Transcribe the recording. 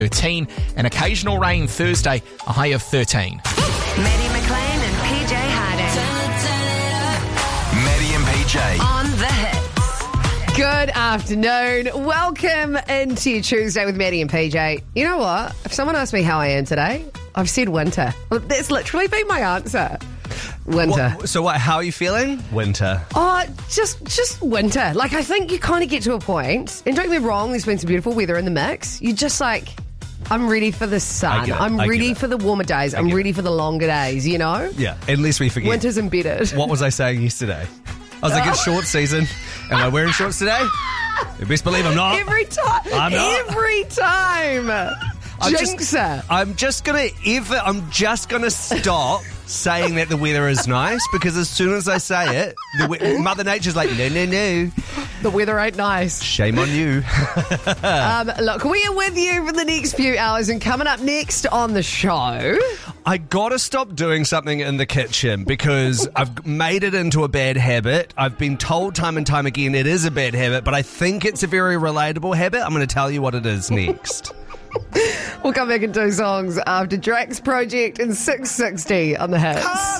13, and occasional rain Thursday, a high of 13. Maddie McLean and PJ Harding. Maddie and PJ. On the hits. Good afternoon. Welcome into your Tuesday with Maddie and PJ. You know what? If someone asked me how I am today, I've said winter. That's literally been my answer. Winter. How are you feeling? Winter. Oh, just winter. Like, I think you kind of get to a point, and don't get me wrong, there's been some beautiful weather in the mix. You're just like, I'm ready for the sun. I'm ready for the warmer days. I'm ready for the longer days, you know? Yeah, unless we forget. Winter's embedded. What was I saying yesterday? I was like, it's short season. Am I wearing shorts today? You best believe I'm not. Every time. I'm not. Every time. Jinx it. I'm just gonna stop saying that the weather is nice, because as soon as I say it, Mother Nature's like, no. The weather ain't nice. Shame on you. Look, we are with you for the next few hours, and coming up next on the show, I gotta stop doing something in the kitchen because I've made it into a bad habit. I've been told time and time again it is a bad habit, but I think it's a very relatable habit. I'm going to tell you what it is next. We'll come back in 2 songs after Drax Project and 660 on the hits.